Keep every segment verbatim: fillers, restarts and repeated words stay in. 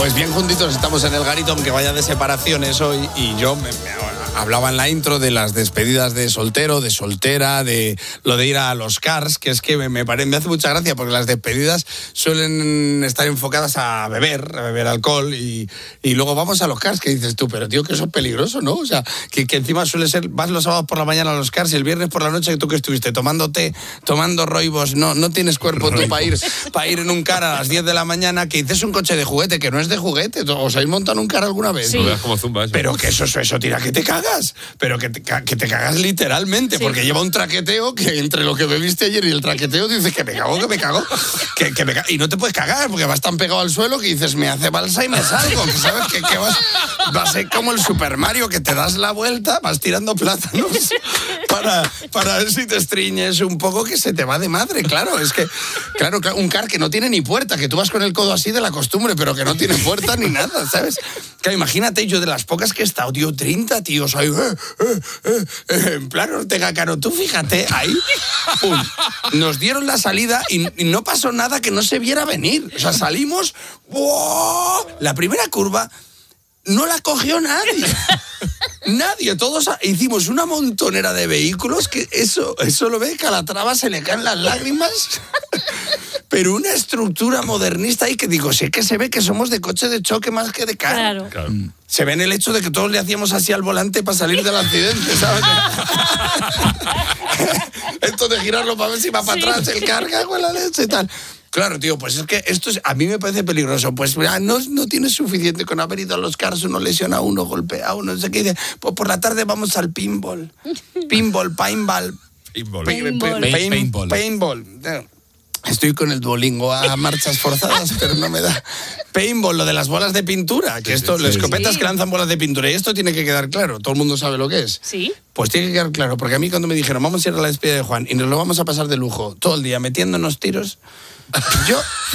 Pues bien juntitos estamos en el garito, aunque vaya de separaciones hoy, y yo me, me hablaba en la intro de las despedidas de soltero, de soltera, de lo de ir a los cars, que es que me, me, pare, me hace mucha gracia porque las despedidas suelen estar enfocadas a beber, a beber alcohol, y, y luego vamos a los cars, que dices tú, pero tío, que eso es peligroso, ¿no? O sea, que, que encima suele ser, vas los sábados por la mañana a los cars y el viernes por la noche, tú que estuviste tomando té, tomando roibos, no, no tienes cuerpo tú para ir, para ir en un car a las diez de la mañana, que dices un coche de juguete, que no es de juguete. ¿Os habéis montado en un car alguna vez? Sí. No veas como zumba eso. Pero que eso, eso, eso tira que te cagas. Pero que te, que te cagas literalmente, sí. Porque lleva un traqueteo que entre lo que bebiste ayer y el traqueteo dices que me cago, que me cago. Que, que me cago. Y no te puedes cagar porque vas tan pegado al suelo que dices me hace balsa y me salgo. Que sabes que, que vas, vas a ser como el Super Mario, que te das la vuelta, vas tirando plátanos para, para ver si te estriñes un poco, que se te va de madre. Claro, es que, claro, un car que no tiene ni puerta, que tú vas con el codo así de la costumbre, pero que no tiene puerta ni nada, ¿sabes? Claro, imagínate, yo de las pocas que he estado, tío, treinta tíos, ahí, eh, eh, eh, eh, en plan Ortega Cano, tú fíjate, ahí, pum, nos dieron la salida y, y no pasó nada que no se viera venir. O sea, salimos, ¡wow! La primera curva no la cogió nadie. Nadie, todos hicimos una montonera de vehículos que eso, eso lo ve, Calatrava se le caen las lágrimas. Pero una estructura modernista ahí que digo, si es que se ve que somos de coche de choque más que de car. Claro. Claro. Se ve en el hecho de que todos le hacíamos así al volante para salir del accidente, ¿sabes? Esto de girarlo para ver si va para sí. atrás el carga con la leche y tal. Claro, tío, pues es que esto es, a mí me parece peligroso. Pues mira, no, no tienes suficiente con haber ido a los cars, uno lesiona a uno, golpea a uno, no sé qué. Dice, pues por la tarde vamos al pinball. Pinball, paintball. Pinball. Paintball. Pain, Paintball. paintball. Estoy con el Duolingo a marchas forzadas, pero no me da. Paintball, lo de las bolas de pintura, que esto, sí, las sí. escopetas Sí. que lanzan bolas de pintura, y esto tiene que quedar claro, todo el mundo sabe lo que es. Sí. Pues tiene que quedar claro, porque a mí cuando me dijeron, vamos a ir a la despedida de Juan y nos lo vamos a pasar de lujo todo el día metiéndonos tiros, yo...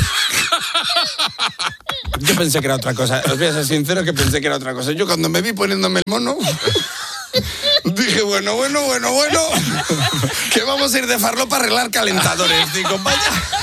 Yo pensé que era otra cosa, os voy a ser sincero que pensé que era otra cosa. Yo cuando me vi poniéndome el mono... Dije, bueno, bueno, bueno, bueno, que vamos a ir de farlo para arreglar calentadores. Digo, vaya.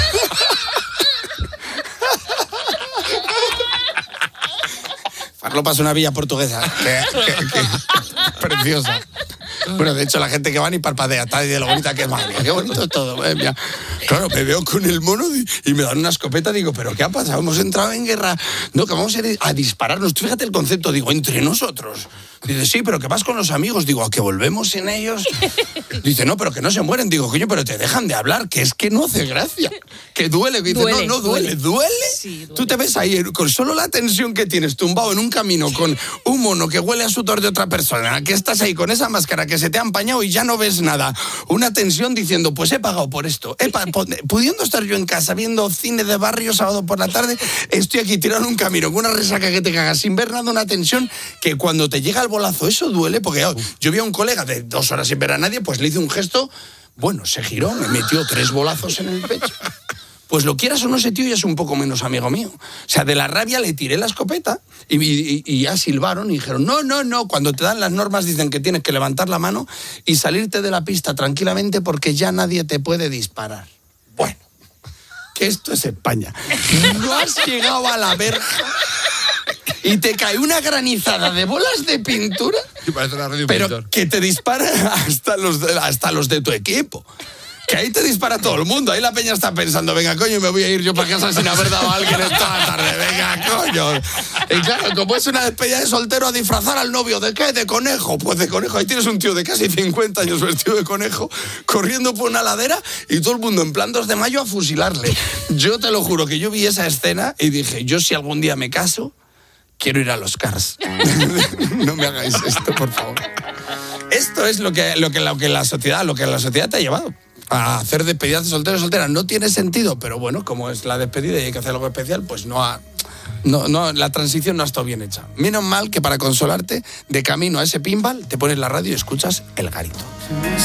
Farlopa es una villa portuguesa que, que, que, preciosa. Bueno, de hecho, la gente que va ni parpadea, tal, y de lo bonita que es, madre mía, qué bonito todo. Eh, mira. Claro, me veo con el mono y, y me dan una escopeta, digo, ¿pero qué ha pasado? Hemos entrado en guerra. No, que vamos a ir a dispararnos. Fíjate el concepto, digo, entre nosotros. Dice, sí, pero que vas con los amigos. Digo, ¿a que volvemos sin ellos? Dice, no, pero que no se mueren. Digo, coño, pero te dejan de hablar, que es que no hace gracia. Que duele. Dice, duele, no, no duele. ¿Duele? Sí, duele. Tú te ves ahí con solo la tensión que tienes tumbado en un camino con un mono que huele a sudor de otra persona, que estás ahí con esa máscara que se te ha empañado y ya no ves nada. Una tensión diciendo, pues he pagado por esto. He pa- pudiendo estar yo en casa viendo cine de barrio sábado por la tarde, estoy aquí tirado en un camino con una resaca que te cagas sin ver nada, una tensión que cuando te llega el bolazo, eso duele, porque oh, yo vi a un colega de dos horas sin ver a nadie, pues le hice un gesto, bueno, se giró, me metió tres bolazos en el pecho. Pues lo quieras o no, ese tío ya es un poco menos amigo mío. O sea, de la rabia le tiré la escopeta y, y, y ya silbaron y dijeron, no, no, no, cuando te dan las normas dicen que tienes que levantar la mano y salirte de la pista tranquilamente porque ya nadie te puede disparar. Bueno, que esto es España. No has llegado a la verja y te cae una granizada de bolas de pintura, Parece una radio pero pintor. que te dispara hasta los, de, hasta los de tu equipo. Que ahí te dispara todo el mundo. Ahí la peña está pensando, venga, coño, me voy a ir yo para casa sin haber dado a alguien esta tarde. Venga, coño. Y claro, como es una despedida de soltero, a disfrazar al novio. ¿De qué? De conejo. Pues de conejo. Ahí tienes un tío de casi cincuenta años vestido de conejo, corriendo por una ladera y todo el mundo en plan dos de mayo a fusilarle. Yo te lo juro que yo vi esa escena y dije, yo si algún día me caso, quiero ir a los cars. No me hagáis esto, por favor. Esto es lo que, lo que, lo que la sociedad, lo que la sociedad te ha llevado. A hacer despedidas de solteros y solteras. No tiene sentido, pero bueno, como es la despedida y hay que hacer algo especial, pues no ha... No, no, la transición no ha estado bien hecha. Menos mal que para consolarte, de camino a ese pinball, te pones la radio y escuchas El Garito.